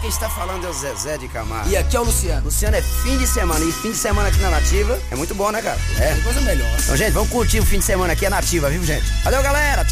quem está falando é o Zezé de Camargo. E aqui é o Luciano. Luciano, é fim de semana. E fim de semana aqui na Nativa é muito bom, né, cara? Tem coisa melhor. Então, gente, vamos curtir o fim de semana aqui, é Nativa, viu, gente? Valeu, galera!